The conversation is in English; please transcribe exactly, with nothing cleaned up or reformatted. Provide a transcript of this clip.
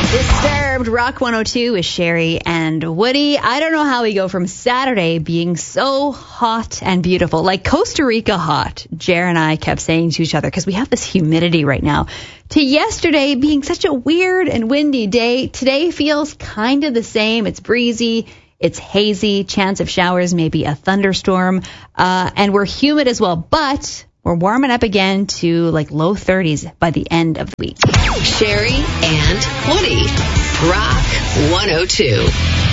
Disturbed, Rock one oh two is Sherry and Woody. I don't know how we go from Saturday being so hot and beautiful, like Costa Rica hot, Jer and I kept saying to each other, because we have this humidity right now, to yesterday being such a weird and windy day. Today feels kind of the same. It's breezy. It's hazy, chance of showers, maybe a thunderstorm, uh, and we're humid as well, but we're warming up again to like low thirties by the end of the week. Sherry and Woody, Rock one oh two.